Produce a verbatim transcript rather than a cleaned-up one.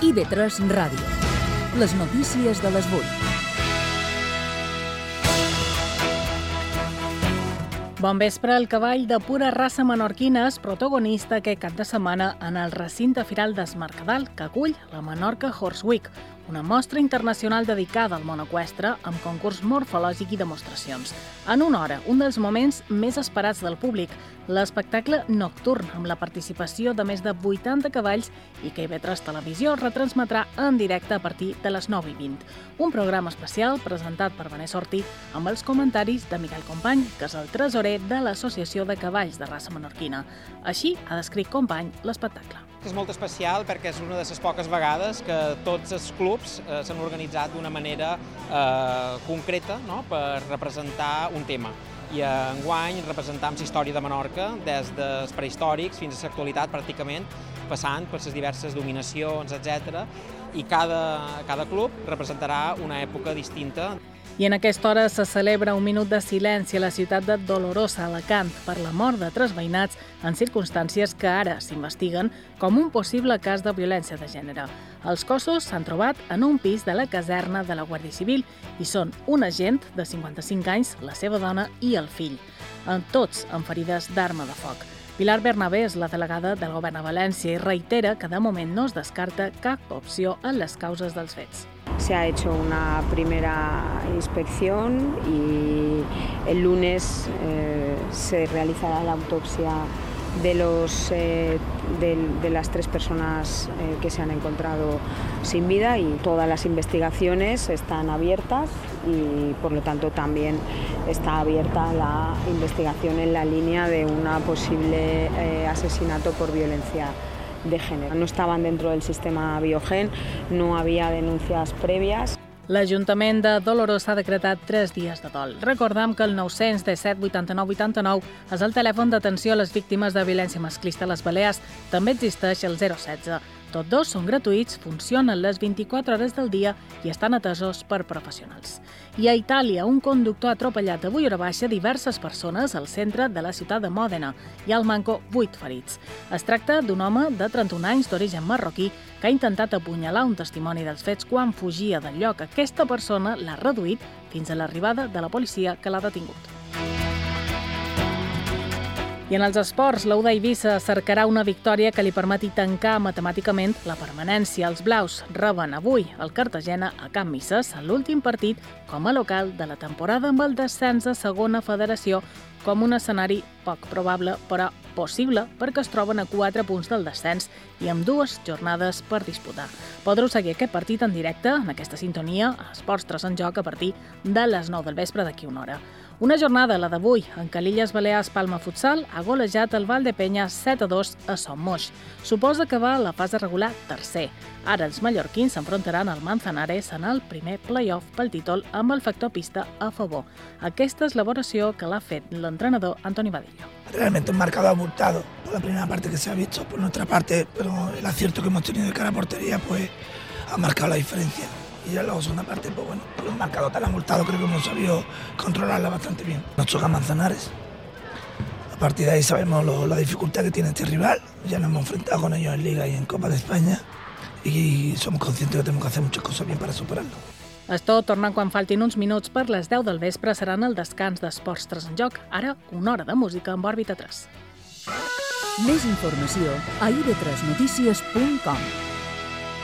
I V tres Ràdio. Les notícies de les vuit. Bon vespre. El cavall de pura raça menorquina és protagonista aquest cap de setmana en el recinte firal d'Es Mercadal, que acull la Menorca Horse Week, una mostra internacional dedicada al món eqüestre amb concurs morfològic i demostracions. En una hora, un dels moments més esperats del públic, l'espectacle nocturn amb la participació de més de vuitanta cavalls i que I V tres Televisió retransmetrà en directe a partir de les nou i vint. Un programa especial presentat per Vanessa Ortí amb els comentaris de Miquel Company, que és el tresorer de l'Associació de Cavalls de Raça Menorquina. Així ha descrit Company l'espectacle. És molt especial perquè és una de les poques vegades que tots els clubs eh, s'han organitzat d'una manera eh, concreta, no?, per representar un tema. I enguany representam la història de Menorca des dels prehistòrics fins a l'actualitat pràcticament, passant per les diverses dominacions, etcètera. I cada, cada club representarà una època distinta. I en aquesta hora se celebra un minut de silenci a la ciutat de Dolorosa, Alacant, per la mort de tres veïnats en circumstàncies que ara s'investiguen com un possible cas de violència de gènere. Els cossos s'han trobat en un pis de la caserna de la Guàrdia Civil i són un agent de cinquanta-cinc anys, la seva dona i el fill, en tots amb ferides d'arma de foc. Pilar Bernabé és la delegada del Govern a València i reitera que de moment no es descarta cap opció en les causes dels fets. Se ha hecho una primera inspección y el lunes eh, se realizará la autopsia de, los, eh, de, de las tres personas eh, que se han encontrado sin vida, y todas las investigaciones están abiertas y por lo tanto también está abierta la investigación en la línea de un posible eh, asesinato por violencia de género. No estaban dentro del sistema Biogen, no había denuncias previas. L'Ajuntament de Dolorosa ha decretat tres dies de dol. Recordem que el nou cents disset vuitanta-nou vuitanta-nou és el telèfon d'atenció a les víctimes de violència masclista a les Balears. També existeix el zero setze. Tots dos són gratuïts, funcionen les vint-i-quatre hores del dia i estan atesos per professionals. I a Itàlia, un conductor ha atropellat avui hora baixa diverses persones al centre de la ciutat de Mòdena. Hi ha al manco vuit ferits. Es tracta d'un home de trenta-un anys d'origen marroquí que ha intentat apunyalar un testimoni dels fets quan fugia del lloc. Aquesta persona l'ha reduït fins a l'arribada de la policia, que l'ha detingut. I en els esports, l'U D Eivissa cercarà una victòria que li permeti tancar matemàticament la permanència. Els blaus reben avui el Cartagena a Can Misses en l'últim partit com a local de la temporada, amb el descens a segona federació com un escenari poc probable, però possible, perquè es troben a quatre punts del descens i amb dues jornades per disputar. Podreu seguir aquest partit en directe en aquesta sintonia a Esports tres en Joc a partir de les nou del vespre d'aquí una hora. Una jornada, la d'avui, en què l'Illes Balears Palma Futsal ha golejat el Valdepenya set a dos a Son Moix. Suposa que va a la fase regular tercer. Ara els mallorquins s'enfrontaran al Manzanares en el primer play-off pel títol amb el factor pista a favor. Aquesta és l'elaboració que l'ha fet l'entrenador Antoni Badillo. Realmente un marcador abultado por la primera parte que se ha visto por nuestra parte, pero el acierto que hemos tenido de cara a portería pues ha marcado la diferencia. Y ya luego segunda parte, pues bueno, por un marcador tan abultado creo que hemos sabido controlarla bastante bien. Nos choca Manzanares. A partir de ahí sabemos lo, la dificultad que tiene este rival. Ya nos hemos enfrentado con ellos en Liga y en Copa de España y somos conscientes que tenemos que hacer muchas cosas bien para superarlo. Esto torna quan faltin uns minuts per les deu del vespre. Seran el descans d'Esports tres en Joc. Ara, una hora de música amb Òrbita tres. Més informació a i v tres notícies punt com.